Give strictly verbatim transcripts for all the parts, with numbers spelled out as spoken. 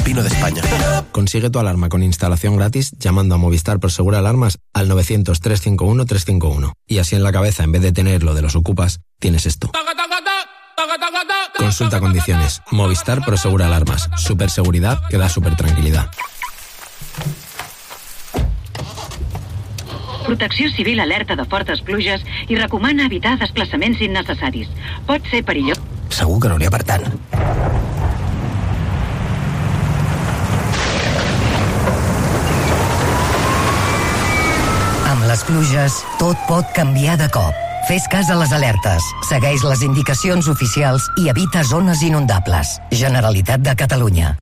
pino de España. Consigue tu alarma con instalación gratis llamando a Movistar Prosegur Alarmas al novecientos, trescientos cincuenta y uno, trescientos cincuenta y uno. Y así en la cabeza, en vez de tener lo de los ocupas, tienes esto. Consulta condiciones. Movistar Prosegur Alarmas. Superseguridad que da super tranquilidad. Protecció Civil alerta de fortes pluges i recomana evitar desplaçaments innecessaris. Pot ser perillós. Segur que no n'hi ha per tant. Amb les pluges, tot pot canviar de cop. Fes cas a les alertes, segueix les indicacions oficials i evita zones inundables. Generalitat de Catalunya.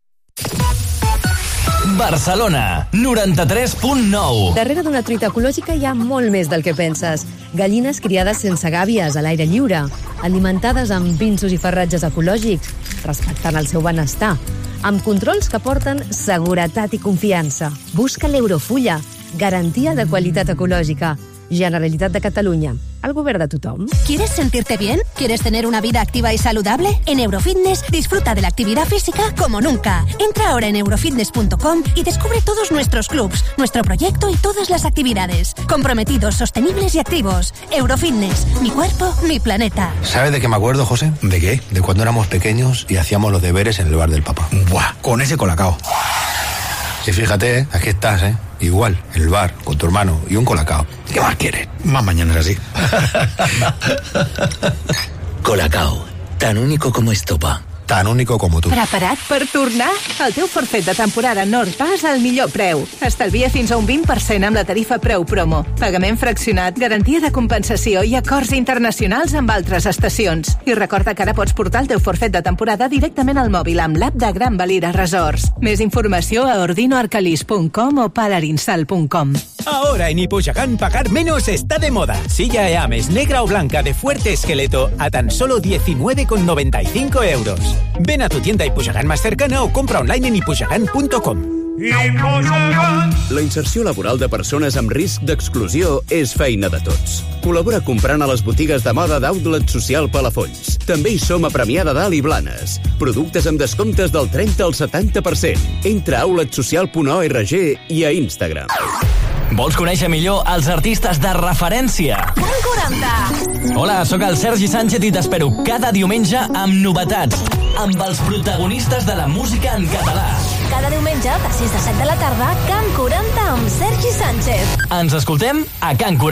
Barcelona, noranta-tres punt nou. Darrere d'una truita ecològica hi ha molt més del que penses. Gallines criades sense gàbies, a l'aire lliure, alimentades amb pinsos i farratges ecològics, respectant el seu benestar, amb controls que porten seguretat i confiança. Busca l'Eurofulla, garantia de qualitat ecològica. Generalitat de Catalunya, el govern de tothom. ¿Quieres sentirte bien? ¿Quieres tener una vida activa y saludable? En Eurofitness disfruta de la actividad física como nunca. Entra ahora en eurofitness punto com y descubre todos nuestros clubs, nuestro proyecto y todas las actividades. Comprometidos, sostenibles y activos. Eurofitness, mi cuerpo, mi planeta. ¿Sabes de qué me acuerdo, José? ¿De qué? De cuando éramos pequeños y hacíamos los deberes en el bar del papá. Buah, con ese colacao. Y fíjate, aquí estás, ¿eh? Igual, el bar, con tu hermano y un colacao. ¿Qué más quieres? Más mañana es así. Colacao, tan único como estopa. Tan único como tú. Preparat per tornar? El teu forfet de temporada Nordpass al millor preu. Estalvia fins a un vint per cent amb la tarifa preu promo. Pagament fraccionat, garantia de compensació i acords internacionals amb altres estacions. I recorda que ara pots portar el teu forfet de temporada directament al mòbil amb l'app de Gran Valira Resorts. Més informació a ordinoarcalis punt com o palarinsal punt com. Ahora en Hipoyacán pagar menos está de moda. Silla Eames negra o blanca de fuerte esqueleto a tan solo diecinueve con noventa y cinco euros. Ven a tu tienda Hipoyacán más cercana o compra online en hipoyacán punto com. La inserció laboral de persones amb risc d'exclusió és feina de tots. Col·labora comprant a les botigues de moda d'Outlet Social Palafolls. També hi som a Premià de Dalt i Blanes. Productes amb descomptes del trenta al setanta per cent. Entra a outlet social punt org i a Instagram. Vols conèixer millor els artistes de referència? Can quaranta. Hola, sóc el Sergi Sánchez i t'espero cada diumenge amb novetats, amb els protagonistes de la música en català. Cada diumenge, de sis a set de la tarda, Can quaranta amb Sergi Sánchez. Ens escoltem a Can quaranta.